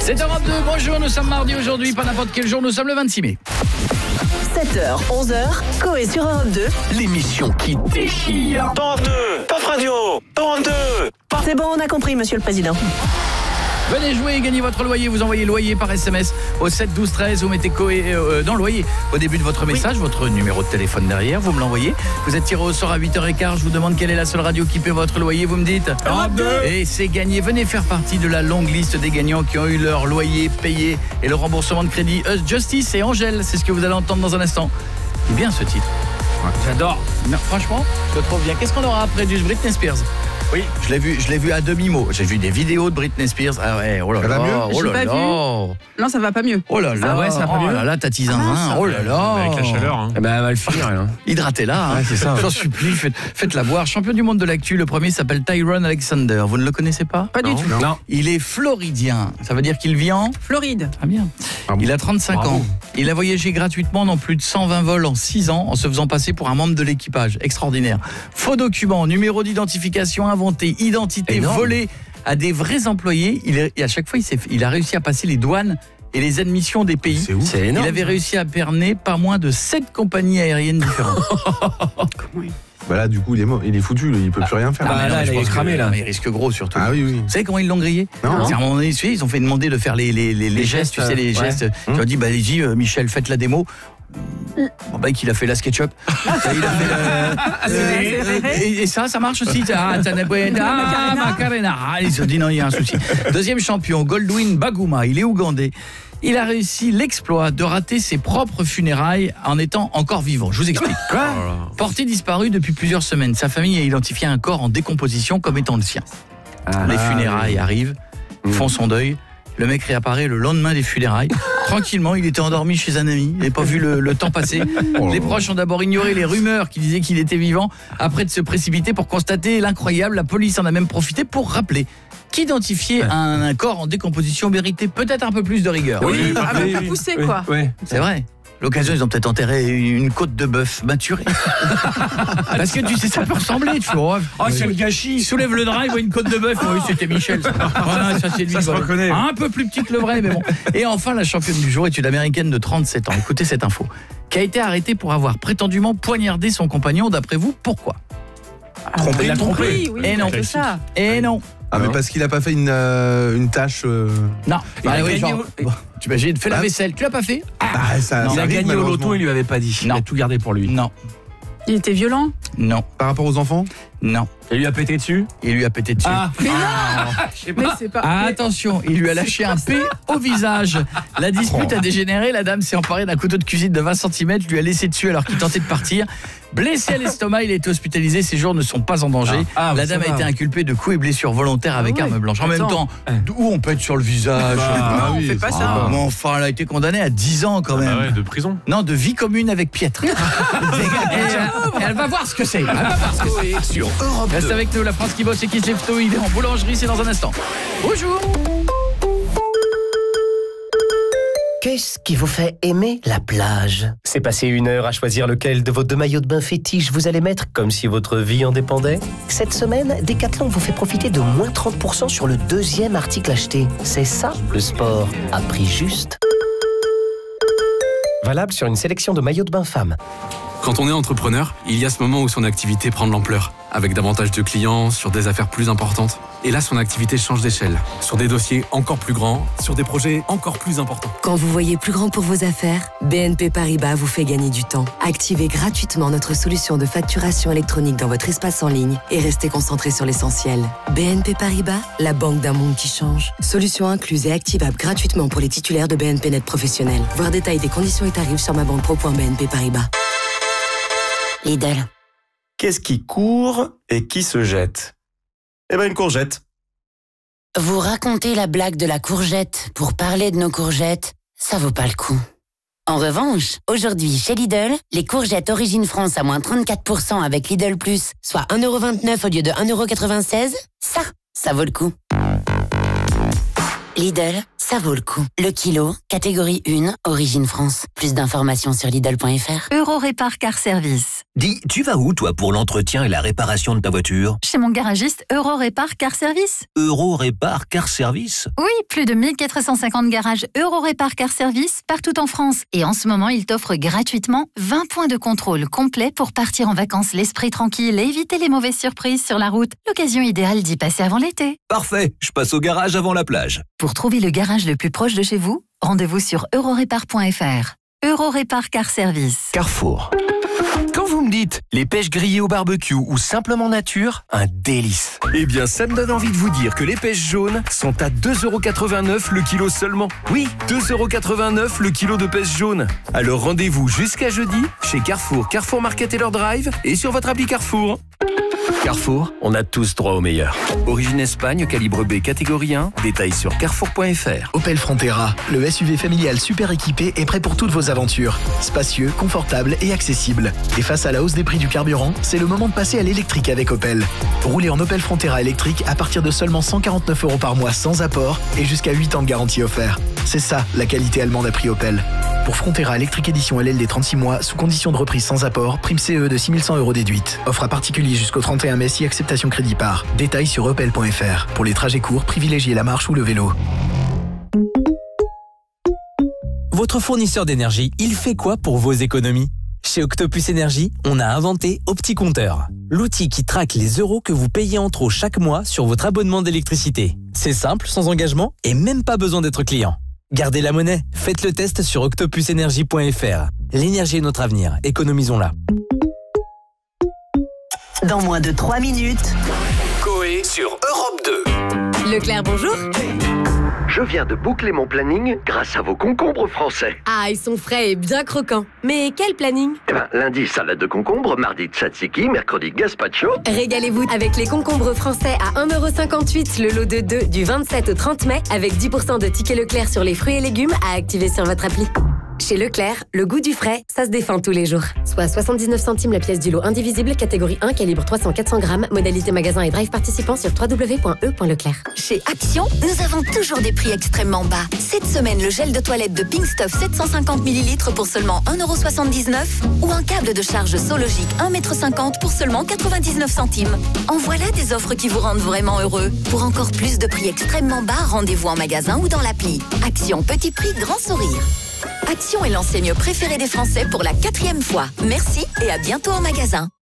C'est Europe 2, bonjour, nous sommes mardi aujourd'hui, pas n'importe quel jour, nous sommes le 26 mai. 7h, 11h, Coé sur Europe 2. L'émission qui déchire. Europe 2, Pop Radio, Europe 2. C'est bon, on a compris, monsieur le président. Venez jouer et gagner votre loyer, vous envoyez loyer par SMS au 7 12 13, vous mettez Coé dans loyer au début de votre message, votre numéro de téléphone derrière, vous me l'envoyez. Vous êtes tiré au sort à 8h15, je vous demande quelle est la seule radio qui paie votre loyer, vous me dites Europe 2. Et c'est gagné, venez faire partie de la longue liste des gagnants qui ont eu leur loyer payé et le remboursement de crédit. Justice et Angèle, c'est ce que vous allez entendre dans un instant. C'est bien ce titre. J'adore. Non, franchement, je le trouve bien. Qu'est-ce qu'on aura après du Britney Spears? Oui, je l'ai vu à demi-mot. J'ai vu des vidéos de Britney Spears. Ah ouais, oh là là. Ça va mieux ? Oh là là. Non, ça va pas mieux. Oh là là. Ah ouais, ça va pas mieux. Oh là là, Tati Zinzin. Oh là là. Avec la chaleur. Hein. Eh ben, elle va le finir, elle. Hydratez-la. Hein. Ouais, c'est ça. J'en supplie, faites-la boire. Champion du monde de l'actu, le premier s'appelle Tyrone Alexander. Vous ne le connaissez pas? Pas du tout. Non. Il est floridien. Ça veut dire qu'il vit en... Floride. Ah bien. Bravo. Il a 35 Bravo. ans. Il a voyagé gratuitement dans plus de 120 vols en 6 ans en se faisant passer pour un membre de l'équipage. Extraordinaire. Faux documents, numéro d'identification inventé, identité Énorme. volée à des vrais employés. Et à chaque fois, il a réussi à passer les douanes et les admissions des pays. C'est ouf. C'est énorme. Il avait réussi à berner pas moins de 7 compagnies aériennes différentes. Bah là, du coup, il est mort. Il est foutu, il peut plus rien faire. Ah, mais là, mais je il est pense cramé, que- là. mais il risque gros surtout. Ah oui, oui. Vous savez comment ils l'ont grillé? Non. C'est à un moment donné, ils ont fait demander de faire les gestes, tu sais, les ouais. gestes. Ils ont dit, bah allez-y, Michel, faites la démo. Bon, bah, qu'il a fait la SketchUp. Il a fait et ça marche aussi. Macarena. Ah, ils ont dit non, il y a un souci. Deuxième champion, Goldwyn Baguma, il est ougandais. Il a réussi l'exploit de rater ses propres funérailles en étant encore vivant. Je vous explique. Porté disparu depuis plusieurs semaines, sa famille a identifié un corps en décomposition comme étant le sien. Les funérailles arrivent, font son deuil. Le mec réapparaît le lendemain des funérailles. Tranquillement, il était endormi chez un ami. Il n'avait pas vu le temps passer. Les proches ont d'abord ignoré les rumeurs qui disaient qu'il était vivant. Après de se précipiter pour constater l'incroyable, la police en a même profité pour rappeler qu'identifier un corps en décomposition méritait peut-être un peu plus de rigueur. Oui, un peu poussé, quoi. Ouais. C'est vrai. L'occasion, ils ont peut-être enterré une côte de bœuf maturée. Parce que tu sais, ça peut ressembler, tu vois. Oh, c'est le gâchis. Il soulève le drap, il voit une côte de bœuf. Oui, c'était Michel. Ça. Voilà, ça, c'est lui, Ça se voilà. reconnaît. Un peu plus petit que le vrai, mais bon. Et enfin, la championne du jour est une américaine de 37 ans. Écoutez cette info. Qui a été arrêtée pour avoir prétendument poignardé son compagnon. D'après vous, pourquoi? Il l'a trompé. Oui, Et non. c'est ça. Et non. Ah, mais parce qu'il a pas fait une tâche. Non. Il a gagné genre, tu imagines, fais la Ah. vaisselle. Tu l'as pas fait? Bah, ça, Il ça a arrive, gagné au malheureusement. loto, il lui avait pas dit. Il Non. a tout gardé pour lui. Non. Il était violent. Non. Par rapport aux enfants ? Non. Il lui a pété dessus. Il lui a pété dessus. Mais c'est pas. Ah, attention, il lui a lâché un P au visage. La dispute a dégénéré, la dame s'est emparée d'un couteau de cuisine de 20 cm, lui a laissé dessus alors qu'il tentait de partir. Blessé à l'estomac, il a été hospitalisé, ses jours ne sont pas en danger. La dame a été inculpée de coups et blessures volontaires avec ouais. arme blanche. En même Attends. temps, où on pète sur le visage? Non, on fait pas ça. Mais enfin, elle a été condamnée à 10 ans quand même. de prison. Non, de vie commune avec Pietre. Et elle va voir ce que c'est. Elle va voir ce que c'est. Sur Europe 2. Reste avec nous, la France qui bosse et qui se lève tôt, il est en boulangerie, c'est dans un instant. Bonjour. Qu'est-ce qui vous fait aimer la plage? C'est passer 1 heure à choisir lequel de vos 2 maillots de bain fétiches vous allez mettre comme si votre vie en dépendait? Cette semaine, Decathlon vous fait profiter de moins 30% sur le 2e article acheté. C'est ça, le sport à prix juste. Valable sur une sélection de maillots de bain femmes. Quand on est entrepreneur, il y a ce moment où son activité prend de l'ampleur, avec davantage de clients, sur des affaires plus importantes. Et là, son activité change d'échelle, sur des dossiers encore plus grands, sur des projets encore plus importants. Quand vous voyez plus grand pour vos affaires, BNP Paribas vous fait gagner du temps. Activez gratuitement notre solution de facturation électronique dans votre espace en ligne et restez concentré sur l'essentiel. BNP Paribas, la banque d'un monde qui change. Solution incluse et activable gratuitement pour les titulaires de BNP Net Professionnel. Voir détail des conditions et tarifs sur mabanquepro.bnp Paribas. Lidl. Qu'est-ce qui court et qui se jette? Eh ben, une courgette. Vous racontez la blague de la courgette pour parler de nos courgettes, ça vaut pas le coup. En revanche, aujourd'hui, chez Lidl, les courgettes Origine France à moins 34% avec Lidl Plus, soit 1,29€ au lieu de 1,96€, ça vaut le coup. Lidl, ça vaut le coup. Le kilo, catégorie 1, origine France. Plus d'informations sur Lidl.fr. Eurorépar Car Service. Dis, tu vas où toi pour l'entretien et la réparation de ta voiture? Chez mon garagiste Eurorépar Car Service. Eurorépar Car Service? Oui, plus de 1450 garages Eurorépar Car Service partout en France. Et en ce moment, il t'offre gratuitement 20 points de contrôle complet pour partir en vacances l'esprit tranquille et éviter les mauvaises surprises sur la route. L'occasion idéale d'y passer avant l'été. Parfait, je passe au garage avant la plage. Pour trouver le garage le plus proche de chez vous, rendez-vous sur eurorépar.fr. Eurorépar Car Service. Carrefour. Quand vous me dites les pêches grillées au barbecue ou simplement nature, un délice. Eh bien, ça me donne envie de vous dire que les pêches jaunes sont à 2,89 € le kilo seulement. Oui, 2,89 € le kilo de pêches jaunes. Alors rendez-vous jusqu'à jeudi chez Carrefour, Carrefour Market et leur drive et sur votre appli Carrefour. Carrefour, on a tous droit au meilleur. Origine Espagne, calibre B, catégorie 1. Détails sur carrefour.fr. Opel Frontera, le SUV familial super équipé est prêt pour toutes vos aventures. Spacieux, confortable et accessible. Et face à la hausse des prix du carburant, c'est le moment de passer à l'électrique avec Opel. Roulez en Opel Frontera électrique à partir de seulement 149 € par mois sans apport et jusqu'à 8 ans de garantie offert. C'est ça, la qualité allemande à prix Opel. Pour Frontera électrique édition LLD 36 mois, sous condition de reprise sans apport, prime CE de 6100 € déduite. Offre à particulier jusqu'au 31 mai si acceptation crédit par. Détails sur opel.fr. Pour les trajets courts, privilégiez la marche ou le vélo. Votre fournisseur d'énergie, il fait quoi pour vos économies? Chez Octopus Énergie, on a inventé OptiCompteur, l'outil qui traque les euros que vous payez en trop chaque mois sur votre abonnement d'électricité. C'est simple, sans engagement et même pas besoin d'être client. Gardez la monnaie, faites le test sur octopusenergie.fr. L'énergie est notre avenir, économisons-la. Dans moins de 3 minutes, Coé sur Europe 2. Leclerc, bonjour. Je viens de boucler mon planning grâce à vos concombres français. Ah, ils sont frais et bien croquants. Mais quel planning? Lundi, salade de concombre, mardi, tzatziki, mercredi, gazpacho. Régalez-vous avec les concombres français à 1,58 € le lot de 2 du 27 au 30 mai avec 10% de tickets Leclerc sur les fruits et légumes à activer sur votre appli. Chez Leclerc, le goût du frais, ça se défend tous les jours. Soit 79 centimes la pièce du lot indivisible, catégorie 1, calibre 300-400 grammes, modalité magasin et drive participant sur www.e.leclerc. Chez Action, nous avons toujours des prix extrêmement bas. Cette semaine, le gel de toilette de Pink Stuff 750 ml pour seulement 1,79 € ou un câble de charge Sologic 1,50 m pour seulement 99 centimes. En voilà des offres qui vous rendent vraiment heureux. Pour encore plus de prix extrêmement bas, rendez-vous en magasin ou dans l'appli. Action, petit prix, grand sourire. Action est l'enseigne préférée des Français pour la 4e fois. Merci et à bientôt en magasin.